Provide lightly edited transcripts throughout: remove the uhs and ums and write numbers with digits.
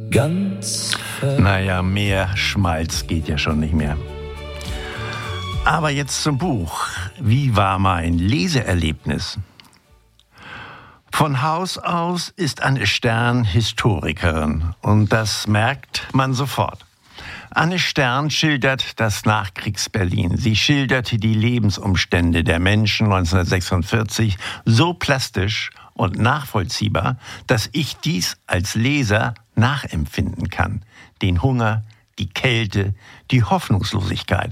ganz Naja, mehr Schmalz geht ja schon nicht mehr. Aber jetzt zum Buch. Wie war mein Leseerlebnis? Von Haus aus ist Anne Stern Historikerin und das merkt man sofort. Anne Stern schildert das Nachkriegs-Berlin. Sie schildert die Lebensumstände der Menschen 1946 so plastisch und nachvollziehbar, dass ich dies als Leser nachempfinden kann. Den Hunger, die Kälte, die Hoffnungslosigkeit.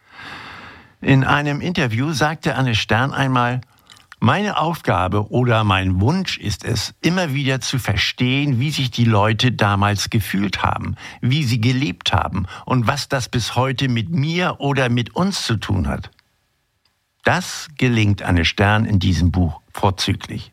In einem Interview sagte Anne Stern einmal: Meine Aufgabe oder mein Wunsch ist es, immer wieder zu verstehen, wie sich die Leute damals gefühlt haben, wie sie gelebt haben und was das bis heute mit mir oder mit uns zu tun hat. Das gelingt Anne Stern in diesem Buch vorzüglich.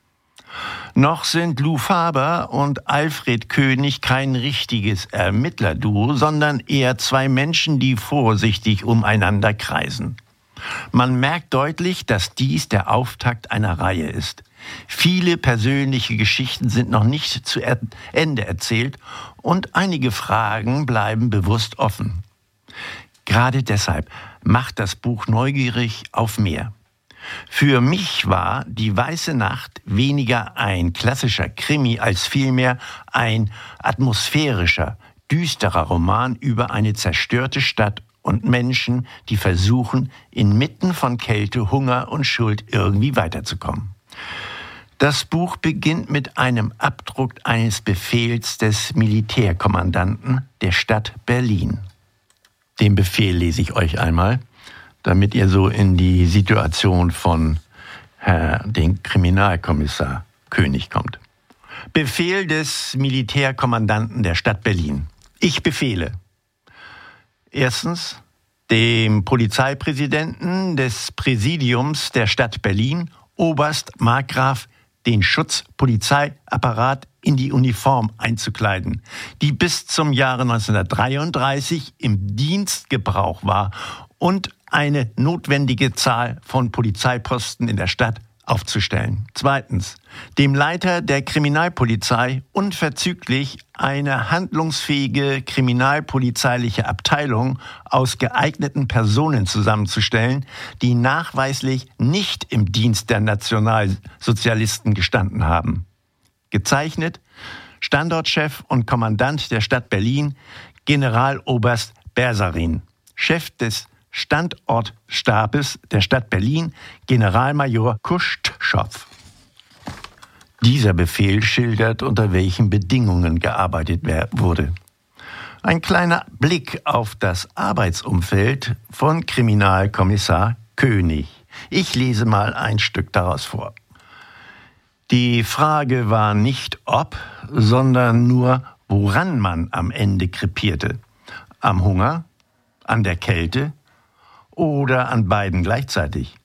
Noch sind Lou Faber und Alfred König kein richtiges Ermittlerduo, sondern eher zwei Menschen, die vorsichtig umeinander kreisen. Man merkt deutlich, dass dies der Auftakt einer Reihe ist. Viele persönliche Geschichten sind noch nicht zu Ende erzählt und einige Fragen bleiben bewusst offen. Gerade deshalb macht das Buch neugierig auf mehr. Für mich war Die Weiße Nacht weniger ein klassischer Krimi als vielmehr ein atmosphärischer, düsterer Roman über eine zerstörte Stadt und Menschen, die versuchen, inmitten von Kälte, Hunger und Schuld irgendwie weiterzukommen. Das Buch beginnt mit einem Abdruck eines Befehls des Militärkommandanten der Stadt Berlin. Den Befehl lese ich euch einmal, damit ihr so in die Situation von dem Kriminalkommissar König kommt. Befehl des Militärkommandanten der Stadt Berlin. Ich befehle: Erstens, dem Polizeipräsidenten des Präsidiums der Stadt Berlin, Oberst Markgraf, den Schutzpolizeiapparat in die Uniform einzukleiden, die bis zum Jahre 1933 im Dienstgebrauch war, und eine notwendige Zahl von Polizeiposten in der Stadt aufzustellen. Zweitens, dem Leiter der Kriminalpolizei unverzüglich eine handlungsfähige kriminalpolizeiliche Abteilung aus geeigneten Personen zusammenzustellen, die nachweislich nicht im Dienst der Nationalsozialisten gestanden haben. Gezeichnet: Standortchef und Kommandant der Stadt Berlin, Generaloberst Bersarin. Chef des Standortstabes der Stadt Berlin, Generalmajor Kuschtschopf. Dieser Befehl schildert, unter welchen Bedingungen gearbeitet wurde. Ein kleiner Blick auf das Arbeitsumfeld von Kriminalkommissar König. Ich lese mal ein Stück daraus vor. Die Frage war nicht ob, sondern nur, woran man am Ende krepierte. Am Hunger, an der Kälte oder an beiden gleichzeitig.